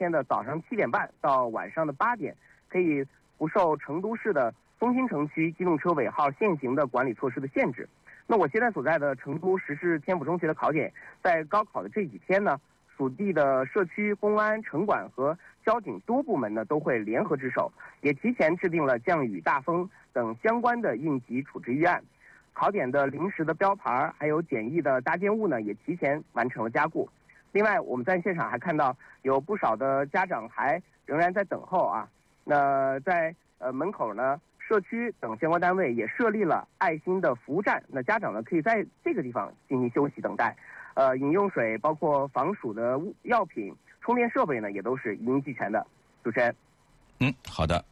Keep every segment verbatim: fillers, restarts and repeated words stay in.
天的早上七点半到晚上的八点，可以不受成都市的中心城区机动车尾号限行的管理措施的限制。那我现在所在的成都实施天府中学的考点，在高考的这几天呢，属地的社区、公安、城管和交警多部门呢都会联合值守，也提前制定了降雨、大风等相关的应急处置预案。考点的临时的标牌还有简易的搭建物呢，也提前完成了加固。另外，我们在现场还看到有不少的家长还仍然在等候啊。那在呃门口呢，社区等相关单位也设立了爱心的服务站，那家长呢可以在这个地方进行休息等待。呃，饮用水包括防暑的药品、充电设备呢，也都是一应俱全的。主持人， 嗯，好的。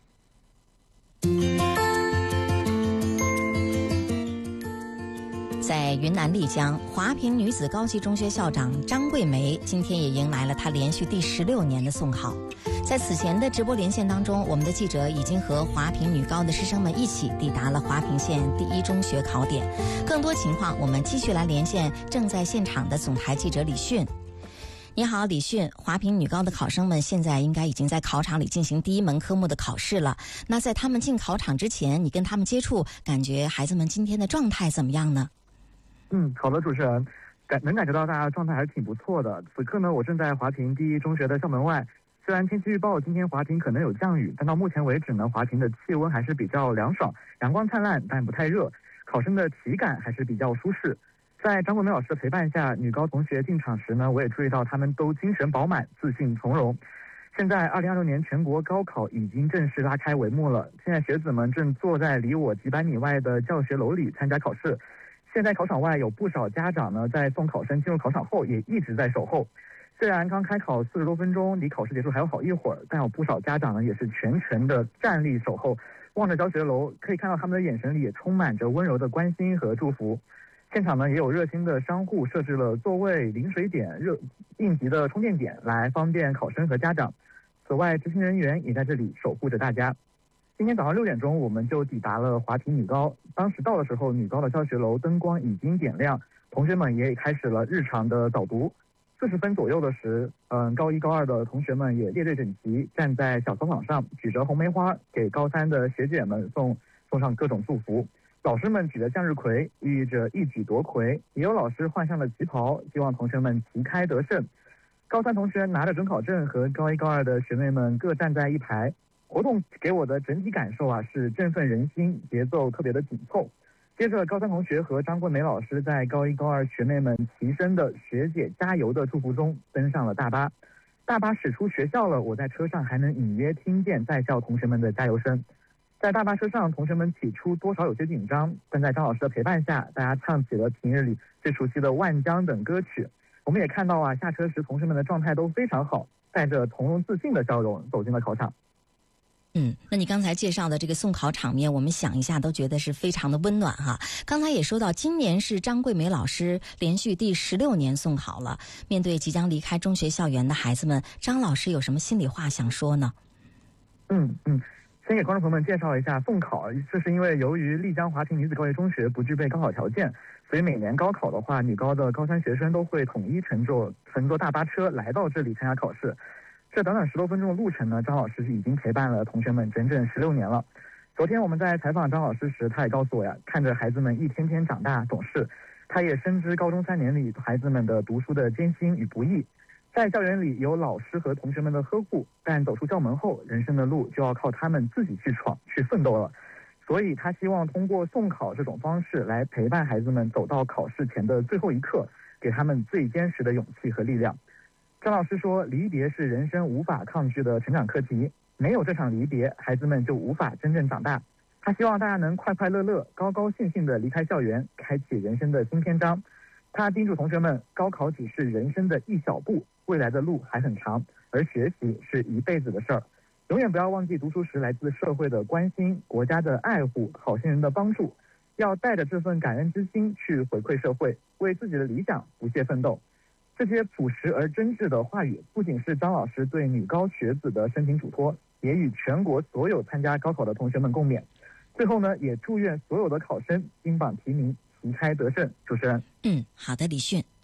在云南丽江，华坪女子高级中学校长张桂梅今天也迎来了她连续第十六年的送考。在此前的直播连线当中，我们的记者已经和华坪女高的师生们一起抵达了华坪县第一中学考点。更多情况，我们继续来连线正在现场的总台记者李迅。你好，李迅。华坪女高的考生们现在应该已经在考场里进行第一门科目的考试了。那在他们进考场之前，你跟他们接触，感觉孩子们今天的状态怎么样呢？ 嗯，好的，主持人，感能感觉到大家状态还是挺不错的。此刻呢，我正在华坪第一中学的校门外。虽然天气预报今天华坪可能有降雨，但到目前为止呢，华坪的气温还是比较凉爽，阳光灿烂，但不太热，考生的体感还是比较舒适。在张桂梅老师的陪伴下，女高同学进场时呢，我也注意到他们都精神饱满，自信从容。现在二零二六年全国高考已经正式拉开帷幕了，现在学子们正坐在离我几百米外的教学楼里参加考试。现在考场外有不少家长呢，在送考生进入考场后也一直在守候。虽然刚开考四十多分钟，离考试结束还有好一会儿，但有不少家长呢也是全程的站立守候，望着教学楼，可以看到他们的眼神里也充满着温柔的关心和祝福。现场呢也有热心的商户设置了座位、饮水点、热应急的充电点，来方便考生和家长。此外，执勤人员也在这里守护着大家。今天早上六点钟，我们就抵达了华坪女高。当时到的时候，女高的教学楼灯光已经点亮，同学们也开始了日常的早读。四十分左右的时，嗯，高一高二的同学们也列队整齐，站在小操场上，举着红梅花，给高三的学姐们送送上各种祝福。老师们举着向日葵，寓意着一举夺魁，也有老师换上了旗袍，希望同学们旗开得胜。高三同学拿着准考证和高一高二的学妹们各站在一排。活动给我的整体感受啊是振奋人心，节奏特别的紧凑。接着，高三同学和张桂梅老师在高一高二学妹们齐声的学姐加油的祝福中登上了大巴。大巴驶出学校了，我在车上还能隐约听见在校同学们的加油声。在大巴车上，同学们起初多少有些紧张，但在张老师的陪伴下，大家唱起了平日里最熟悉的《万江》等歌曲。我们也看到啊，下车时同学们的状态都非常好，带着从容自信的笑容走进了考场。 嗯，那你刚才介绍的这个送考场面，我们想一下都觉得是非常的温暖哈。刚才也说到，今年是张桂梅老师连续第十六年送考了。面对即将离开中学校园的孩子们，张老师有什么心里话想说呢？ 嗯嗯，先给观众朋友们介绍一下送考，这是因为由于丽江华坪女子高级中学不具备高考条件，所以每年高考的话，女高的高三学生都会统一乘坐乘坐大巴车来到这里参加考试。这短短十多分钟的路程呢，张老师已经陪伴了同学们整整十六年了。昨天我们在采访张老师时，他也告诉我呀，看着孩子们一天天长大懂事，他也深知高中三年里孩子们的读书的艰辛与不易。在校园里有老师和同学们的呵护，但走出校门后，人生的路就要靠他们自己去闯、去奋斗了。所以他希望通过送考这种方式来陪伴孩子们走到考试前的最后一刻，给他们最坚实的勇气和力量。张老师说，离别是人生无法抗拒的成长课题，没有这场离别，孩子们就无法真正长大。他希望大家能快快乐乐、高高兴兴地离开校园，开启人生的新篇章。他叮嘱同学们，高考只是人生的一小步，未来的路还很长，而学习是一辈子的事儿。永远不要忘记读书时来自社会的关心、国家的爱护、好心人的帮助，要带着这份感恩之心去回馈社会，为自己的理想不懈奋斗。这些朴实而真挚的话语，不仅是张老师对女高学子的深情嘱托，也与全国所有参加高考的同学们共勉。最后呢，也祝愿所有的考生金榜题名，旗开得胜。主持人， 嗯，好的，李迅。